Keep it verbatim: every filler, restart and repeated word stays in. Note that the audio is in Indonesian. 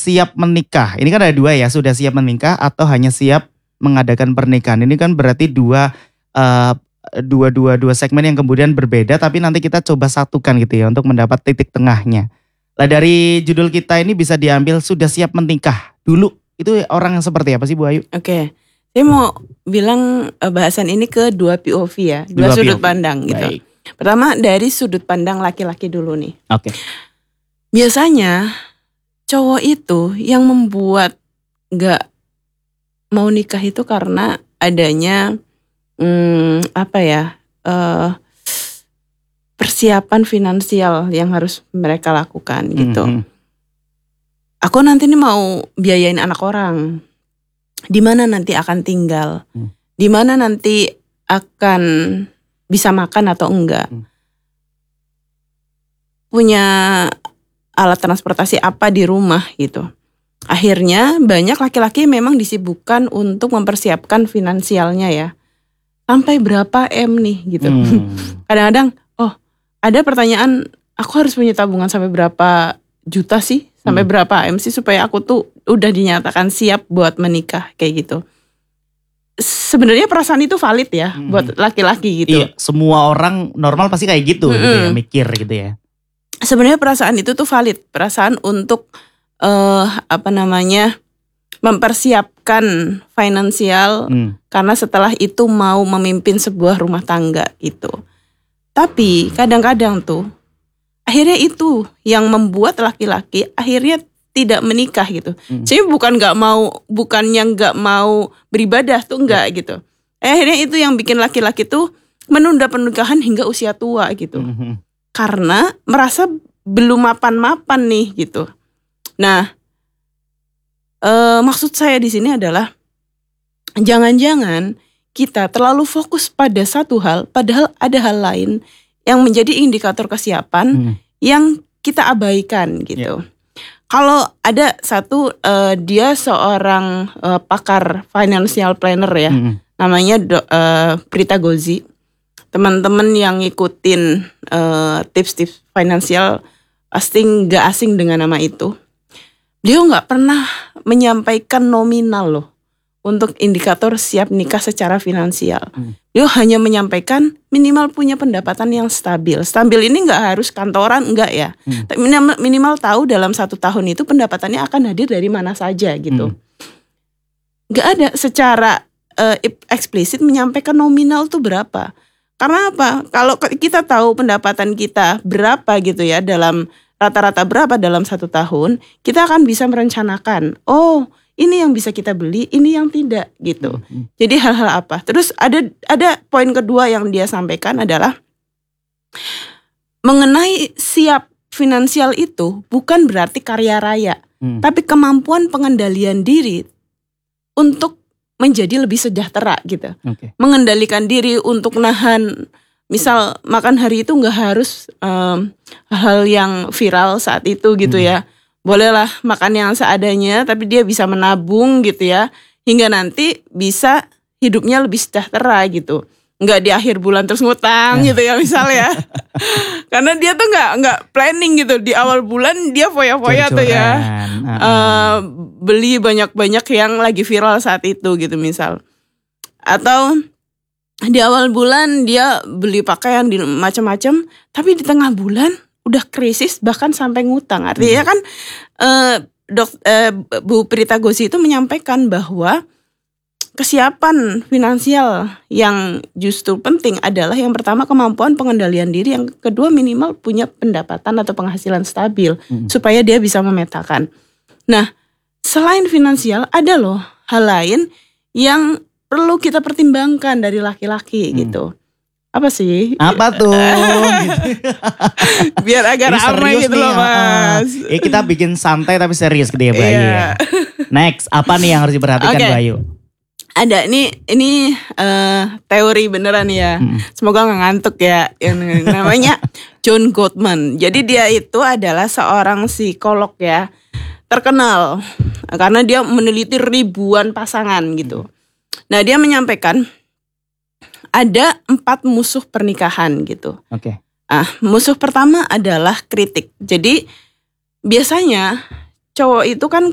siap menikah. Ini kan ada dua ya, sudah siap menikah atau hanya siap mengadakan pernikahan. Ini kan berarti dua uh, dua dua dua segmen yang kemudian berbeda, tapi nanti kita coba satukan gitu ya untuk mendapat titik tengahnya. Lah dari judul kita ini bisa diambil sudah siap menikah dulu. Itu orang yang seperti apa sih Bu Ayu? Oke, saya mau bilang uh, bahasan ini ke dua P O V ya, dua, dua sudut P O V. Pandang gitu. Baik. Pertama dari sudut pandang laki-laki dulu nih. Oke. Biasanya cowok itu yang membuat gak mau nikah itu karena adanya hmm, apa ya uh, persiapan finansial yang harus mereka lakukan gitu. Mm-hmm. Aku nanti nih mau biayain anak orang, di mana nanti akan tinggal, mm. di mana nanti akan bisa makan atau enggak, mm. punya alat transportasi apa di rumah gitu. Akhirnya banyak laki-laki memang disibukkan untuk mempersiapkan finansialnya ya. Sampai berapa M nih gitu. Hmm. Kadang-kadang oh ada pertanyaan, aku harus punya tabungan sampai berapa juta sih? Sampai hmm. berapa M sih supaya aku tuh udah dinyatakan siap buat menikah kayak gitu. Sebenarnya perasaan itu valid ya hmm. buat laki-laki gitu. Iya, semua orang normal pasti kayak gitu hmm. gitu ya, mikir gitu ya. Sebenarnya perasaan itu tuh valid, perasaan untuk uh, apa namanya mempersiapkan finansial hmm. karena setelah itu mau memimpin sebuah rumah tangga gitu. Tapi kadang-kadang tuh akhirnya itu yang membuat laki-laki akhirnya tidak menikah gitu. Hmm. Jadi bukan nggak mau, bukannya nggak mau beribadah tuh enggak hmm. gitu. Akhirnya itu yang bikin laki-laki tuh menunda pernikahan hingga usia tua gitu. Hmm. Karena merasa belum mapan-mapan nih gitu. Nah, e, maksud saya di sini adalah jangan-jangan kita terlalu fokus pada satu hal, padahal ada hal lain yang menjadi indikator kesiapan hmm. yang kita abaikan gitu. Yeah. Kalau ada satu e, dia seorang e, pakar financial planner ya, hmm. namanya do, e, Prita Gozi. Teman-teman yang ngikutin uh, tips-tips finansial pasti nggak asing dengan nama itu. Dia nggak pernah menyampaikan nominal loh untuk indikator siap nikah secara finansial. Hmm. Dia hanya menyampaikan minimal punya pendapatan yang stabil. Stabil ini nggak harus kantoran, enggak ya. Hmm. Tapi minimal, minimal tahu dalam satu tahun itu pendapatannya akan hadir dari mana saja gitu. Nggak hmm. ada secara uh, eksplisit menyampaikan nominal tuh berapa. Karena apa? Kalau kita tahu pendapatan kita berapa gitu ya, dalam rata-rata berapa dalam satu tahun, kita akan bisa merencanakan, oh ini yang bisa kita beli, ini yang tidak gitu. Mm-hmm. Jadi hal-hal apa? Terus ada ada poin kedua yang dia sampaikan adalah mengenai siap finansial itu bukan berarti kaya raya, mm. tapi kemampuan pengendalian diri untuk menjadi lebih sejahtera gitu. Okay. Mengendalikan diri untuk nahan, misal makan hari itu nggak harus um, hal yang viral saat itu gitu hmm. ya. Bolehlah makan yang seadanya, tapi dia bisa menabung gitu ya, hingga nanti bisa hidupnya lebih sejahtera gitu. Nggak di akhir bulan terus ngutang gitu ya misalnya. Karena dia tuh nggak nggak planning gitu, di awal bulan dia foya-foya tuh ya. Uh, beli banyak-banyak yang lagi viral saat itu gitu misal. Atau di awal bulan dia beli pakaian di macam-macam, tapi di tengah bulan udah krisis bahkan sampai ngutang. Artinya kan uh, dok, uh, Bu Prita Gozi itu menyampaikan bahwa kesiapan finansial yang justru penting adalah yang pertama kemampuan pengendalian diri, yang kedua minimal punya pendapatan atau penghasilan stabil hmm. supaya dia bisa memetakan. Nah, selain finansial ada loh hal lain yang perlu kita pertimbangkan dari laki-laki hmm. gitu. Apa sih? Apa tuh? Biar agak ramai gitu loh Mas. Ya kita bikin santai tapi serius gitu ya Bayu. Yeah. Next, apa nih yang harus diperhatikan okay. Bayu? Ada ini ini uh, teori beneran ya. Hmm. Semoga nggak ngantuk ya. Yang namanya John Gottman. Jadi dia itu adalah seorang psikolog ya, terkenal karena dia meneliti ribuan pasangan gitu. Nah dia menyampaikan ada empat musuh pernikahan gitu. Oke. Okay. Ah musuh pertama adalah kritik. Jadi biasanya cowok itu kan